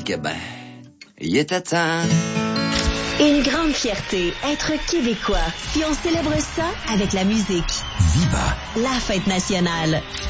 que, il était temps. Une grande fierté, être québécois. Puis on célèbre ça avec la musique. Viva la fête nationale.